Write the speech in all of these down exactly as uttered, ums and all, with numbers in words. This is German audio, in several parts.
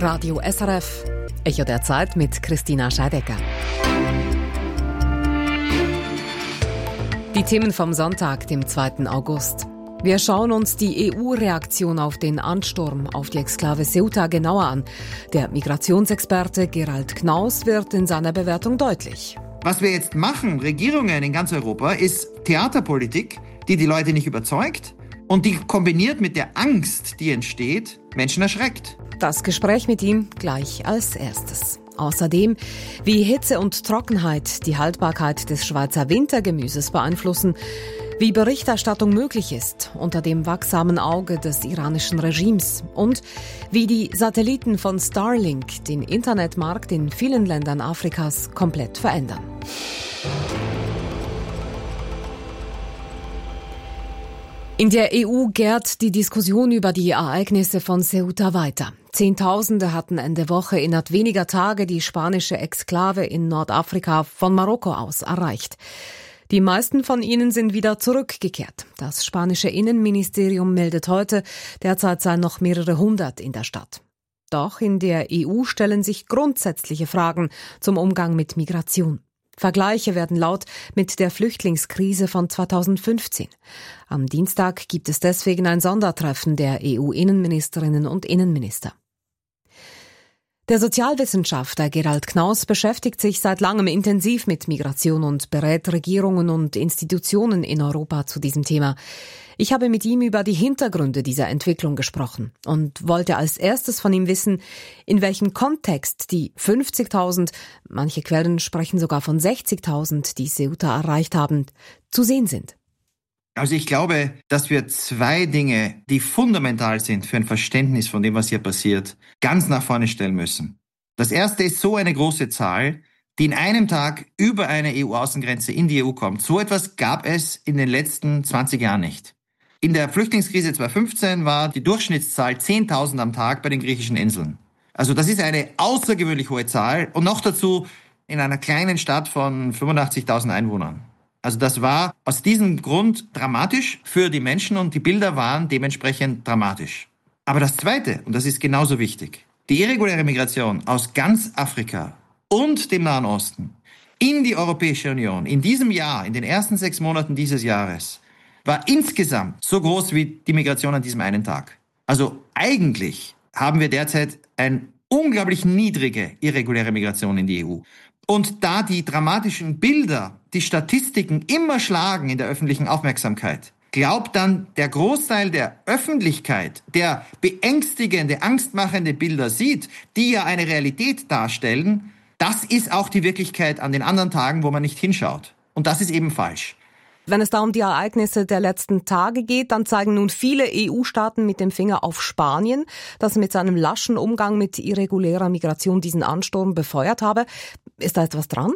Radio S R F, Echo der Zeit mit Christina Scheidecker. Die Themen vom Sonntag, dem zweiten August. Wir schauen uns die E U-Reaktion auf den Ansturm auf die Exklave Ceuta genauer an. Der Migrationsexperte Gerald Knaus wird in seiner Bewertung deutlich. Was wir jetzt machen, Regierungen in ganz Europa, ist Theaterpolitik, die die Leute nicht überzeugt und die kombiniert mit der Angst, die entsteht, Menschen erschreckt. Das Gespräch mit ihm gleich als erstes. Außerdem, wie Hitze und Trockenheit die Haltbarkeit des Schweizer Wintergemüses beeinflussen, wie Berichterstattung möglich ist unter dem wachsamen Auge des iranischen Regimes und wie die Satelliten von Starlink den Internetmarkt in vielen Ländern Afrikas komplett verändern. In der E U gärt die Diskussion über die Ereignisse von Ceuta weiter. Zehntausende hatten Ende Woche innerhalb weniger Tage die spanische Exklave in Nordafrika von Marokko aus erreicht. Die meisten von ihnen sind wieder zurückgekehrt. Das spanische Innenministerium meldet heute, derzeit seien noch mehrere hundert in der Stadt. Doch in der E U stellen sich grundsätzliche Fragen zum Umgang mit Migration. Vergleiche werden laut mit der Flüchtlingskrise von zweitausendfünfzehn. Am Dienstag gibt es deswegen ein Sondertreffen der E U-Innenministerinnen und Innenminister. Der Sozialwissenschaftler Gerald Knaus beschäftigt sich seit langem intensiv mit Migration und berät Regierungen und Institutionen in Europa zu diesem Thema. Ich habe mit ihm über die Hintergründe dieser Entwicklung gesprochen und wollte als erstes von ihm wissen, in welchem Kontext die fünfzigtausend, manche Quellen sprechen sogar von sechzigtausend, die Ceuta erreicht haben, zu sehen sind. Also ich glaube, dass wir zwei Dinge, die fundamental sind für ein Verständnis von dem, was hier passiert, ganz nach vorne stellen müssen. Das erste ist so eine große Zahl, die in einem Tag über eine E U-Außengrenze in die E U kommt. So etwas gab es in den letzten zwanzig Jahren nicht. In der Flüchtlingskrise zweitausendfünfzehn war die Durchschnittszahl zehntausend am Tag bei den griechischen Inseln. Also das ist eine außergewöhnlich hohe Zahl und noch dazu in einer kleinen Stadt von fünfundachtzigtausend Einwohnern. Also das war aus diesem Grund dramatisch für die Menschen und die Bilder waren dementsprechend dramatisch. Aber das Zweite, und das ist genauso wichtig, die irreguläre Migration aus ganz Afrika und dem Nahen Osten in die Europäische Union in diesem Jahr, in den ersten sechs Monaten dieses Jahres, war insgesamt so groß wie die Migration an diesem einen Tag. Also eigentlich haben wir derzeit eine unglaublich niedrige irreguläre Migration in die E U. Und da die dramatischen Bilder, die Statistiken immer schlagen in der öffentlichen Aufmerksamkeit, glaubt dann der Großteil der Öffentlichkeit, der beängstigende, angstmachende Bilder sieht, die ja eine Realität darstellen, das ist auch die Wirklichkeit an den anderen Tagen, wo man nicht hinschaut. Und das ist eben falsch. Wenn es da um die Ereignisse der letzten Tage geht, dann zeigen nun viele E U-Staaten mit dem Finger auf Spanien, das mit seinem laschen Umgang mit irregulärer Migration diesen Ansturm befeuert habe. Ist da etwas dran?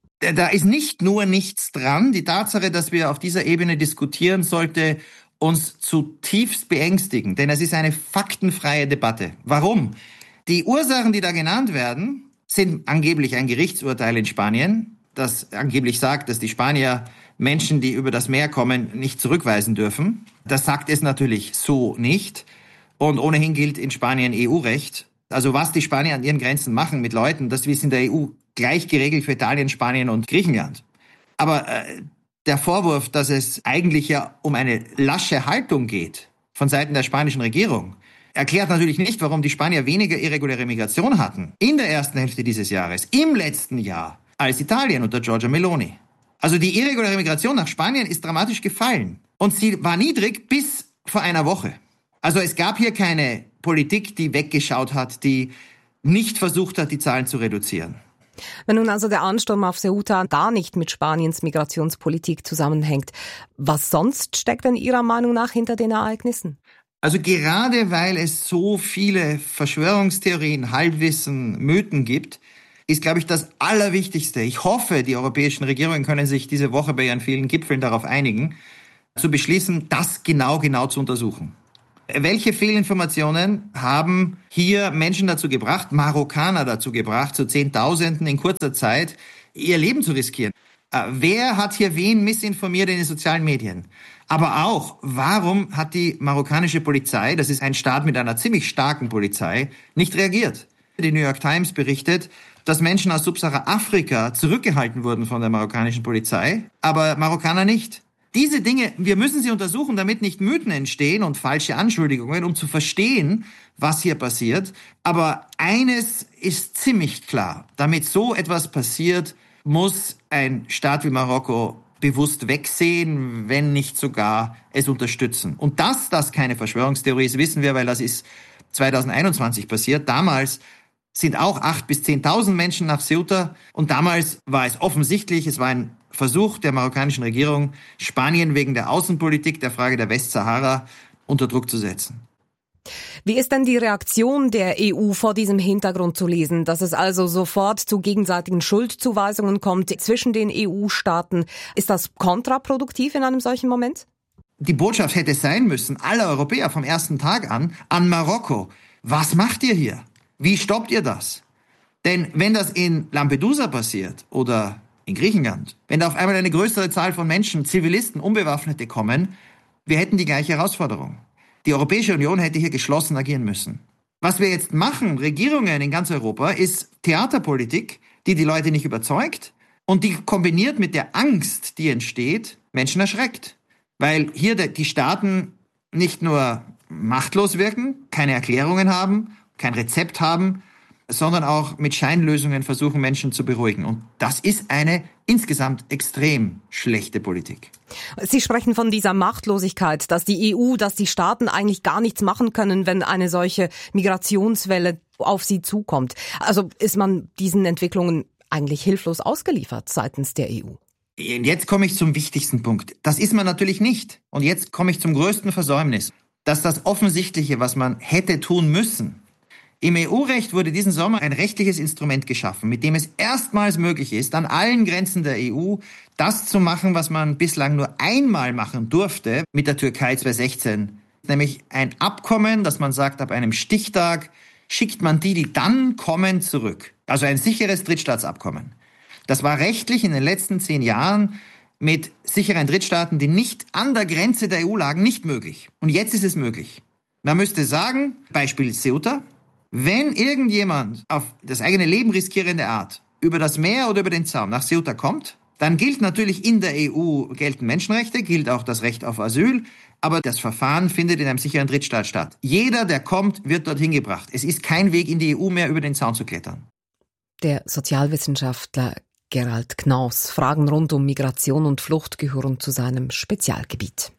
Da ist nicht nur nichts dran. Die Tatsache, dass wir auf dieser Ebene diskutieren, sollte uns zutiefst beängstigen, denn es ist eine faktenfreie Debatte. Warum? Die Ursachen, die da genannt werden, sind angeblich ein Gerichtsurteil in Spanien, das angeblich sagt, dass die Spanier Menschen, die über das Meer kommen, nicht zurückweisen dürfen. Das sagt es natürlich so nicht. Und ohnehin gilt in Spanien E U-Recht. Also was die Spanier an ihren Grenzen machen mit Leuten, das ist in der E U gleich geregelt für Italien, Spanien und Griechenland. Aber äh, der Vorwurf, dass es eigentlich ja um eine lasche Haltung geht von Seiten der spanischen Regierung, erklärt natürlich nicht, warum die Spanier weniger irreguläre Migration hatten in der ersten Hälfte dieses Jahres, im letzten Jahr, als Italien unter Giorgia Meloni. Also die irreguläre Migration nach Spanien ist dramatisch gefallen. Und sie war niedrig bis vor einer Woche. Also es gab hier keine Politik, die weggeschaut hat, die nicht versucht hat, die Zahlen zu reduzieren. Wenn nun also der Ansturm auf Ceuta gar nicht mit Spaniens Migrationspolitik zusammenhängt, was sonst steckt denn Ihrer Meinung nach hinter den Ereignissen? Also gerade weil es so viele Verschwörungstheorien, Halbwissen, Mythen gibt, ist, glaube ich, das Allerwichtigste. Ich hoffe, die europäischen Regierungen können sich diese Woche bei ihren vielen Gipfeln darauf einigen, zu beschließen, das genau, genau zu untersuchen. Welche Fehlinformationen haben hier Menschen dazu gebracht, Marokkaner dazu gebracht, zu Zehntausenden in kurzer Zeit ihr Leben zu riskieren? Wer hat hier wen missinformiert in den sozialen Medien? Aber auch, warum hat die marokkanische Polizei, das ist ein Staat mit einer ziemlich starken Polizei, nicht reagiert? Die New York Times berichtet, dass Menschen aus Subsahara-Afrika zurückgehalten wurden von der marokkanischen Polizei, aber Marokkaner nicht. Diese Dinge, wir müssen sie untersuchen, damit nicht Mythen entstehen und falsche Anschuldigungen, um zu verstehen, was hier passiert. Aber eines ist ziemlich klar. Damit so etwas passiert, muss ein Staat wie Marokko bewusst wegsehen, wenn nicht sogar es unterstützen. Und dass das keine Verschwörungstheorie ist, wissen wir, weil das ist zwanzig einundzwanzig passiert. Damals sind auch acht bis zehntausend Menschen nach Ceuta und damals war es offensichtlich, es war ein Versuch der marokkanischen Regierung, Spanien wegen der Außenpolitik, der Frage der Westsahara unter Druck zu setzen. Wie ist denn die Reaktion der E U vor diesem Hintergrund zu lesen, dass es also sofort zu gegenseitigen Schuldzuweisungen kommt zwischen den E U-Staaten? Ist das kontraproduktiv in einem solchen Moment? Die Botschaft hätte sein müssen, alle Europäer vom ersten Tag an, an Marokko. Was macht ihr hier? Wie stoppt ihr das? Denn wenn das in Lampedusa passiert oder in Griechenland, wenn da auf einmal eine größere Zahl von Menschen, Zivilisten, Unbewaffnete kommen, wir hätten die gleiche Herausforderung. Die Europäische Union hätte hier geschlossen agieren müssen. Was wir jetzt machen, Regierungen in ganz Europa, ist Theaterpolitik, die die Leute nicht überzeugt und die kombiniert mit der Angst, die entsteht, Menschen erschreckt. Weil hier die Staaten nicht nur machtlos wirken, keine Erklärungen haben, kein Rezept haben, sondern auch mit Scheinlösungen versuchen, Menschen zu beruhigen. Und das ist eine insgesamt extrem schlechte Politik. Sie sprechen von dieser Machtlosigkeit, dass die E U, dass die Staaten eigentlich gar nichts machen können, wenn eine solche Migrationswelle auf sie zukommt. Also ist man diesen Entwicklungen eigentlich hilflos ausgeliefert seitens der E U? Und jetzt komme ich zum wichtigsten Punkt. Das ist man natürlich nicht. Und jetzt komme ich zum größten Versäumnis. Dass das Offensichtliche, was man hätte tun müssen. Im E U-Recht wurde diesen Sommer ein rechtliches Instrument geschaffen, mit dem es erstmals möglich ist, an allen Grenzen der E U das zu machen, was man bislang nur einmal machen durfte mit der Türkei zweitausendsechzehn. Nämlich ein Abkommen, dass man sagt, ab einem Stichtag schickt man die, die dann kommen, zurück. Also ein sicheres Drittstaatsabkommen. Das war rechtlich in den letzten zehn Jahren mit sicheren Drittstaaten, die nicht an der Grenze der E U lagen, nicht möglich. Und jetzt ist es möglich. Man müsste sagen, Beispiel Ceuta, wenn irgendjemand auf das eigene Leben riskierende Art über das Meer oder über den Zaun nach Ceuta kommt, dann gilt natürlich in der E U gelten Menschenrechte, gilt auch das Recht auf Asyl, aber das Verfahren findet in einem sicheren Drittstaat statt. Jeder, der kommt, wird dorthin gebracht. Es ist kein Weg in die E U mehr, über den Zaun zu klettern. Der Sozialwissenschaftler Gerald Knaus. Fragen rund um Migration und Flucht gehören zu seinem Spezialgebiet.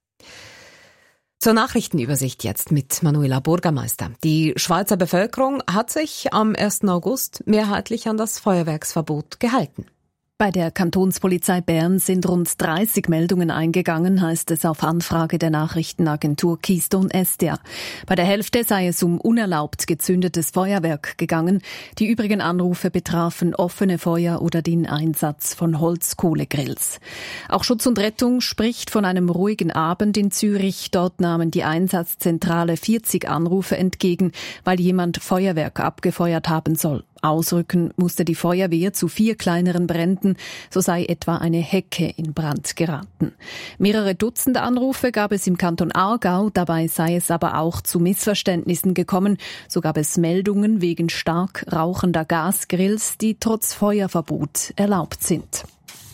Zur Nachrichtenübersicht jetzt mit Manuela Burgermeister. Die Schweizer Bevölkerung hat sich am ersten August mehrheitlich an das Feuerwerksverbot gehalten. Bei der Kantonspolizei Bern sind rund dreißig Meldungen eingegangen, heißt es auf Anfrage der Nachrichtenagentur Keystone S D A. Bei der Hälfte sei es um unerlaubt gezündetes Feuerwerk gegangen. Die übrigen Anrufe betrafen offene Feuer oder den Einsatz von Holzkohlegrills. Auch Schutz und Rettung spricht von einem ruhigen Abend in Zürich. Dort nahmen die Einsatzzentrale vierzig Anrufe entgegen, weil jemand Feuerwerk abgefeuert haben soll. Ausrücken musste die Feuerwehr zu vier kleineren Bränden, so sei etwa eine Hecke in Brand geraten. Mehrere Dutzend Anrufe gab es im Kanton Aargau, dabei sei es aber auch zu Missverständnissen gekommen. So gab es Meldungen wegen stark rauchender Gasgrills, die trotz Feuerverbot erlaubt sind.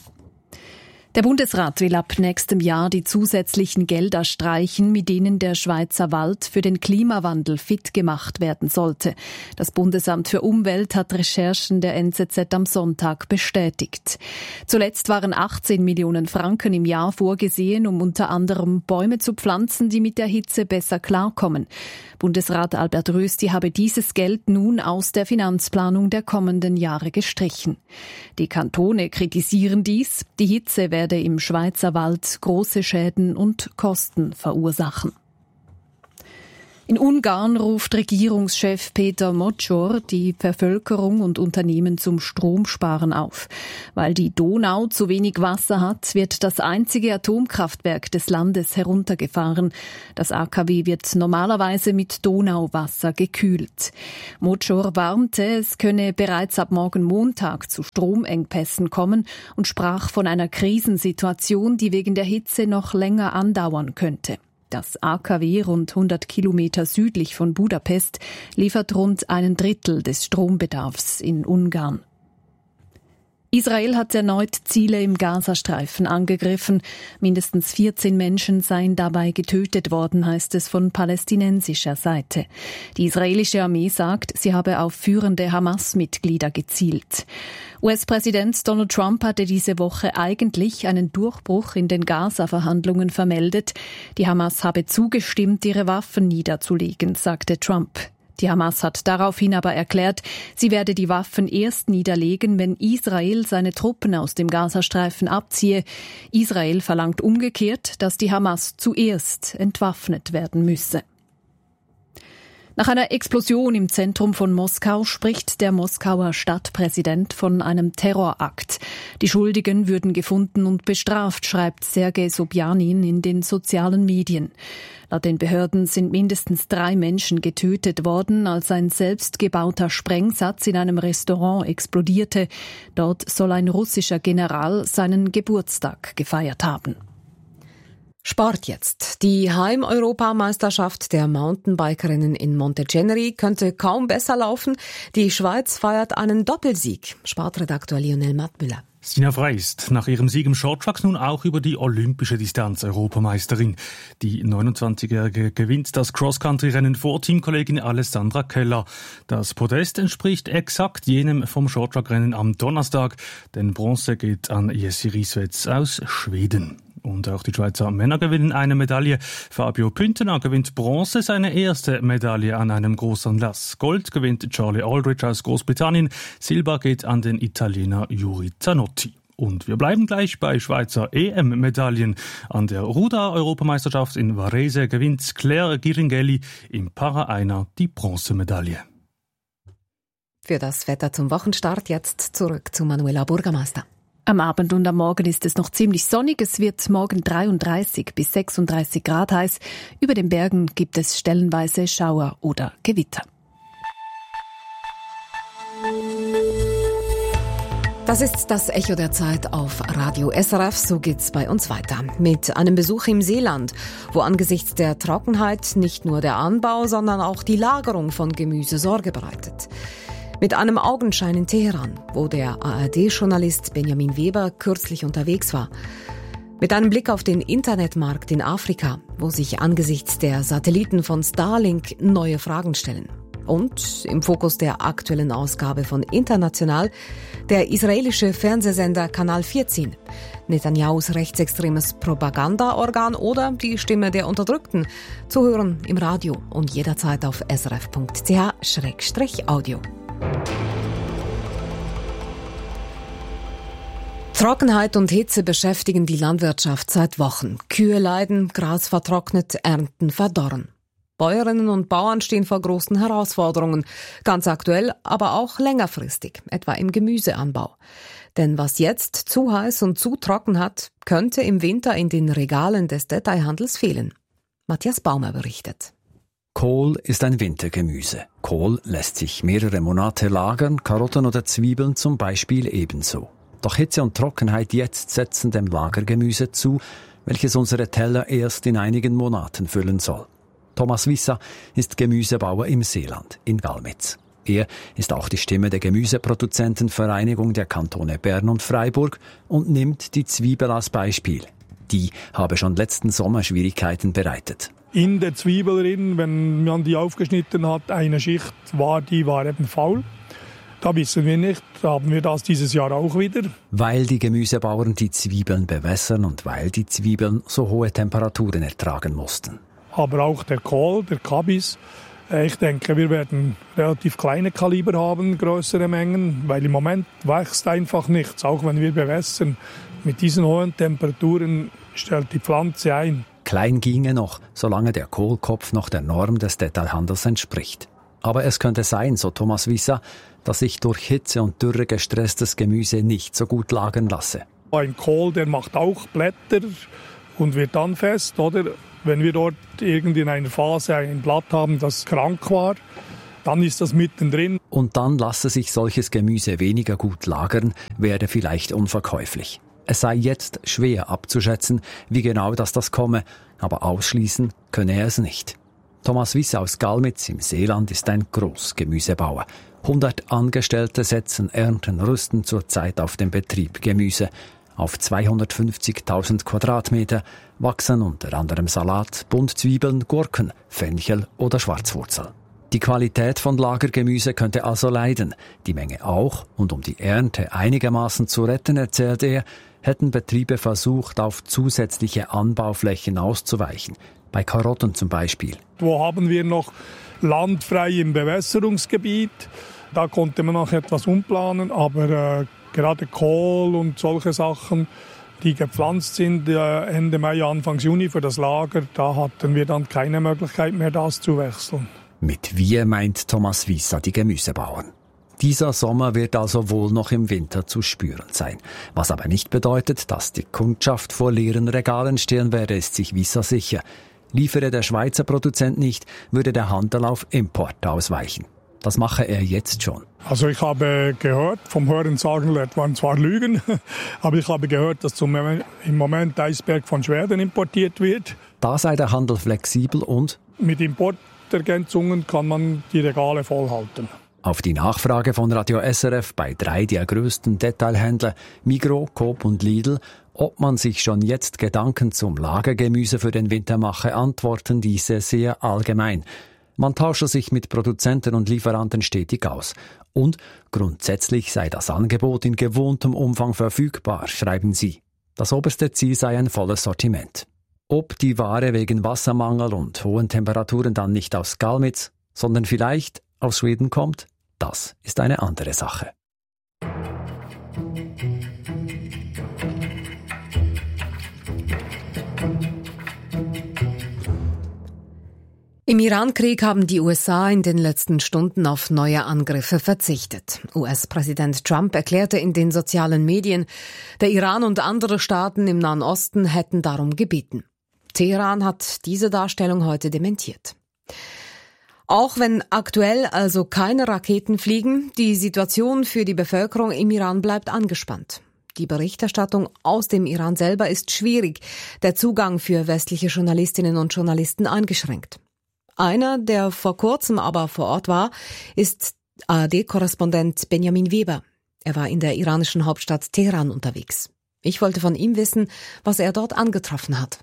Der Bundesrat will ab nächstem Jahr die zusätzlichen Gelder streichen, mit denen der Schweizer Wald für den Klimawandel fit gemacht werden sollte. Das Bundesamt für Umwelt hat Recherchen der N Z Z am Sonntag bestätigt. Zuletzt waren achtzehn Millionen Franken im Jahr vorgesehen, um unter anderem Bäume zu pflanzen, die mit der Hitze besser klarkommen. Bundesrat Albert Rösti habe dieses Geld nun aus der Finanzplanung der kommenden Jahre gestrichen. Die Kantone kritisieren dies. Die Hitze werde im Schweizer Wald große Schäden und Kosten verursachen. In Ungarn ruft Regierungschef Péter Moczor die Bevölkerung und Unternehmen zum Stromsparen auf. Weil die Donau zu wenig Wasser hat, wird das einzige Atomkraftwerk des Landes heruntergefahren. Das A K W wird normalerweise mit Donauwasser gekühlt. Moczor warnte, es könne bereits ab morgen Montag zu Stromengpässen kommen und sprach von einer Krisensituation, die wegen der Hitze noch länger andauern könnte. Das A K W, rund hundert Kilometer südlich von Budapest, liefert rund einen Drittel des Strombedarfs in Ungarn. Israel hat erneut Ziele im Gazastreifen angegriffen. Mindestens vierzehn Menschen seien dabei getötet worden, heißt es von palästinensischer Seite. Die israelische Armee sagt, sie habe auf führende Hamas-Mitglieder gezielt. U S-Präsident Donald Trump hatte diese Woche eigentlich einen Durchbruch in den Gaza-Verhandlungen vermeldet. Die Hamas habe zugestimmt, ihre Waffen niederzulegen, sagte Trump. Die Hamas hat daraufhin aber erklärt, sie werde die Waffen erst niederlegen, wenn Israel seine Truppen aus dem Gazastreifen abziehe. Israel verlangt umgekehrt, dass die Hamas zuerst entwaffnet werden müsse. Nach einer Explosion im Zentrum von Moskau spricht der Moskauer Stadtpräsident von einem Terrorakt. Die Schuldigen würden gefunden und bestraft, schreibt Sergei Sobjanin in den sozialen Medien. Laut den Behörden sind mindestens drei Menschen getötet worden, als ein selbstgebauter Sprengsatz in einem Restaurant explodierte. Dort soll ein russischer General seinen Geburtstag gefeiert haben. Sport jetzt. Die Heim-Europameisterschaft der Mountainbikerinnen in Monteceneri könnte kaum besser laufen. Die Schweiz feiert einen Doppelsieg. Sportredaktor Lionel Mattmüller. Stina Frey ist nach ihrem Sieg im Shorttrack nun auch über die olympische Distanz Europameisterin. Die neunundzwanzigjährige gewinnt das Cross-Country-Rennen vor Teamkollegin Alessandra Keller. Das Podest entspricht exakt jenem vom Shorttrack-Rennen am Donnerstag, denn Bronze geht an Jessi Rieswetz aus Schweden. Und auch die Schweizer Männer gewinnen eine Medaille. Fabio Püntener gewinnt Bronze, seine erste Medaille an einem Großanlass. Gold gewinnt Charlie Aldridge aus Großbritannien. Silber geht an den Italiener Juri Zanotti. Und wir bleiben gleich bei Schweizer E M-Medaillen. An der Ruder-Europameisterschaft in Varese gewinnt Claire Giringelli im Para-Einer die Bronzemedaille. Für das Wetter zum Wochenstart jetzt zurück zu Manuela Burgermeister. Am Abend und am Morgen ist es noch ziemlich sonnig. Es wird morgen dreiunddreißig bis sechsunddreißig Grad heiß. Über den Bergen gibt es stellenweise Schauer oder Gewitter. Das ist das Echo der Zeit auf Radio S R F. So geht's bei uns weiter. Mit einem Besuch im Seeland, wo angesichts der Trockenheit nicht nur der Anbau, sondern auch die Lagerung von Gemüse Sorge bereitet. Mit einem Augenschein in Teheran, wo der A R D-Journalist Benjamin Weber kürzlich unterwegs war. Mit einem Blick auf den Internetmarkt in Afrika, wo sich angesichts der Satelliten von Starlink neue Fragen stellen. Und im Fokus der aktuellen Ausgabe von International der israelische Fernsehsender Kanal vierzehn. Netanyahus rechtsextremes Propagandaorgan oder die Stimme der Unterdrückten. Zu hören im Radio und jederzeit auf srf punkt c h slash audio. Trockenheit und Hitze beschäftigen die Landwirtschaft seit Wochen. Kühe leiden, Gras vertrocknet, Ernten verdorren. Bäuerinnen und Bauern stehen vor großen Herausforderungen, ganz aktuell, aber auch längerfristig, etwa im Gemüseanbau. Denn was jetzt zu heiß und zu trocken hat, könnte im Winter in den Regalen des Detailhandels fehlen. Matthias Baumer berichtet. Kohl ist ein Wintergemüse. Kohl lässt sich mehrere Monate lagern, Karotten oder Zwiebeln zum Beispiel ebenso. Doch Hitze und Trockenheit jetzt setzen dem Lagergemüse zu, welches unsere Teller erst in einigen Monaten füllen soll. Thomas Wissa ist Gemüsebauer im Seeland, in Galmitz. Er ist auch die Stimme der Gemüseproduzentenvereinigung der Kantone Bern und Freiburg und nimmt die Zwiebel als Beispiel. Die habe schon letzten Sommer Schwierigkeiten bereitet. In der Zwiebel drin, wenn man die aufgeschnitten hat, eine Schicht war, die war eben faul. Da wissen wir nicht, haben wir das dieses Jahr auch wieder. Weil die Gemüsebauern die Zwiebeln bewässern und weil die Zwiebeln so hohe Temperaturen ertragen mussten. Aber auch der Kohl, der Kabis. Ich denke, wir werden relativ kleine Kaliber haben, größere Mengen, weil im Moment wächst einfach nichts, auch wenn wir bewässern. Mit diesen hohen Temperaturen stellt die Pflanze ein. Klein ginge noch, solange der Kohlkopf noch der Norm des Detailhandels entspricht. Aber es könnte sein, so Thomas Wissa, dass sich durch Hitze und Dürre gestresstes Gemüse nicht so gut lagern lasse. Ein Kohl, der macht auch Blätter und wird dann fest, oder? Wenn wir dort irgendwie in einer Phase ein Blatt haben, das krank war, dann ist das mittendrin. Und dann lasse sich solches Gemüse weniger gut lagern, werde vielleicht unverkäuflich. Es sei jetzt schwer abzuschätzen, wie genau das das komme, aber ausschließen könne er es nicht. Thomas Wiss aus Galmitz im Seeland ist ein Großgemüsebauer. hundert Angestellte setzen, ernten, rüsten zurzeit auf dem Betrieb Gemüse. Auf zweihundertfünfzigtausend Quadratmeter wachsen unter anderem Salat, Buntzwiebeln, Gurken, Fenchel oder Schwarzwurzel. Die Qualität von Lagergemüse könnte also leiden, die Menge auch, und um die Ernte einigermaßen zu retten, erzählt er, hätten Betriebe versucht, auf zusätzliche Anbauflächen auszuweichen. Bei Karotten zum Beispiel. Wo haben wir noch Land frei im Bewässerungsgebiet? Da konnte man noch etwas umplanen, aber äh, gerade Kohl und solche Sachen, die gepflanzt sind äh, Ende Mai, Anfang Juni für das Lager, da hatten wir dann keine Möglichkeit mehr, das zu wechseln. Mit wir meint Thomas Wissa die Gemüsebauern. Dieser Sommer wird also wohl noch im Winter zu spüren sein. Was aber nicht bedeutet, dass die Kundschaft vor leeren Regalen stehen werde, ist sich Wissa sicher. Liefere der Schweizer Produzent nicht, würde der Handel auf Import ausweichen. Das mache er jetzt schon. Also ich habe gehört, vom Hören sagen lernt man zwar Lügen, aber ich habe gehört, dass zum, im Moment Eisberg von Schweden importiert wird. Da sei der Handel flexibel und mit Importergänzungen kann man die Regale vollhalten. Auf die Nachfrage von Radio S R F bei drei der größten Detailhändler, Migros, Coop und Lidl, ob man sich schon jetzt Gedanken zum Lagergemüse für den Winter mache, antworten diese sehr allgemein. Man tausche sich mit Produzenten und Lieferanten stetig aus. Und grundsätzlich sei das Angebot in gewohntem Umfang verfügbar, schreiben sie. Das oberste Ziel sei ein volles Sortiment. Ob die Ware wegen Wassermangel und hohen Temperaturen dann nicht aus Galmitz, sondern vielleicht aus Schweden kommt, das ist eine andere Sache. Im Iran-Krieg haben die U S A in den letzten Stunden auf neue Angriffe verzichtet. U S-Präsident Trump erklärte in den sozialen Medien, der Iran und andere Staaten im Nahen Osten hätten darum gebeten. Teheran hat diese Darstellung heute dementiert. Auch wenn aktuell also keine Raketen fliegen, die Situation für die Bevölkerung im Iran bleibt angespannt. Die Berichterstattung aus dem Iran selber ist schwierig, der Zugang für westliche Journalistinnen und Journalisten eingeschränkt. Einer, der vor kurzem aber vor Ort war, ist A R D-Korrespondent Benjamin Weber. Er war in der iranischen Hauptstadt Teheran unterwegs. Ich wollte von ihm wissen, was er dort angetroffen hat.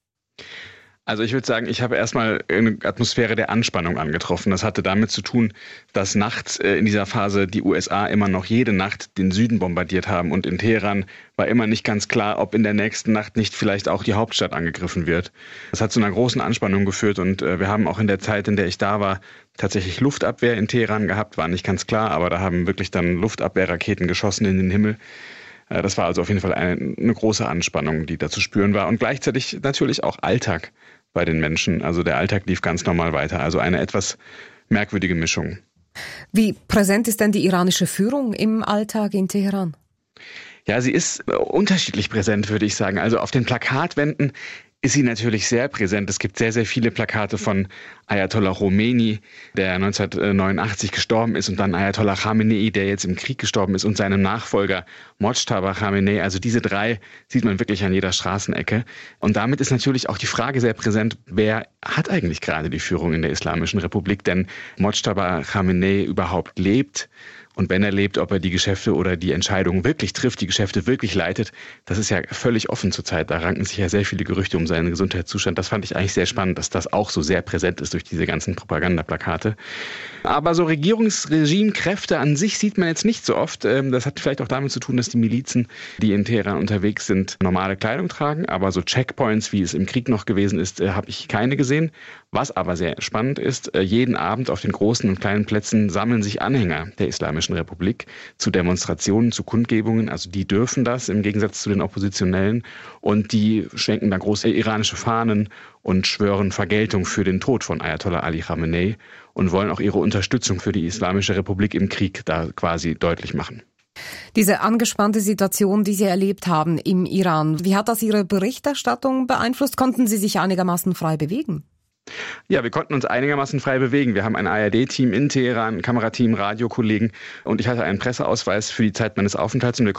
Also ich würde sagen, ich habe erstmal eine Atmosphäre der Anspannung angetroffen. Das hatte damit zu tun, dass nachts in dieser Phase die U S A immer noch jede Nacht den Süden bombardiert haben. Und in Teheran war immer nicht ganz klar, ob in der nächsten Nacht nicht vielleicht auch die Hauptstadt angegriffen wird. Das hat zu einer großen Anspannung geführt. Und wir haben auch in der Zeit, in der ich da war, tatsächlich Luftabwehr in Teheran gehabt. War nicht ganz klar, aber da haben wirklich dann Luftabwehrraketen geschossen in den Himmel. Das war also auf jeden Fall eine, eine große Anspannung, die da zu spüren war. Und gleichzeitig natürlich auch Alltag bei den Menschen. Also der Alltag lief ganz normal weiter. Also eine etwas merkwürdige Mischung. Wie präsent ist denn die iranische Führung im Alltag in Teheran? Ja, sie ist unterschiedlich präsent, würde ich sagen. Also auf den Plakatwänden ist sie natürlich sehr präsent. Es gibt sehr, sehr viele Plakate von Ayatollah Khomeini, der neunzehnhundertneunundachtzig gestorben ist, und dann Ayatollah Khamenei, der jetzt im Krieg gestorben ist, und seinem Nachfolger Mojtaba Khamenei. Also diese drei sieht man wirklich an jeder Straßenecke. Und damit ist natürlich auch die Frage sehr präsent, wer hat eigentlich gerade die Führung in der Islamischen Republik? Denn Mojtaba Khamenei überhaupt lebt. Und wenn er lebt, ob er die Geschäfte oder die Entscheidungen wirklich trifft, die Geschäfte wirklich leitet, das ist ja völlig offen zurzeit. Da ranken sich ja sehr viele Gerüchte um seinen Gesundheitszustand. Das fand ich eigentlich sehr spannend, dass das auch so sehr präsent ist durch diese ganzen Propagandaplakate. Aber so Regierungsregimekräfte an sich sieht man jetzt nicht so oft. Das hat vielleicht auch damit zu tun, dass die Milizen, die in Teheran unterwegs sind, normale Kleidung tragen. Aber so Checkpoints, wie es im Krieg noch gewesen ist, habe ich keine gesehen. Was aber sehr spannend ist, jeden Abend auf den großen und kleinen Plätzen sammeln sich Anhänger der Islamischen Republik zu Demonstrationen, zu Kundgebungen. Also die dürfen das im Gegensatz zu den Oppositionellen. Und die schwenken da große iranische Fahnen und schwören Vergeltung für den Tod von Ayatollah Ali Khamenei und wollen auch ihre Unterstützung für die Islamische Republik im Krieg da quasi deutlich machen. Diese angespannte Situation, die Sie erlebt haben im Iran, wie hat das Ihre Berichterstattung beeinflusst? Konnten Sie sich einigermaßen frei bewegen? Ja, wir konnten uns einigermaßen frei bewegen. Wir haben ein A R D-Team in Teheran, ein Kamerateam, Radiokollegen und ich hatte einen Presseausweis für die Zeit meines Aufenthalts und wir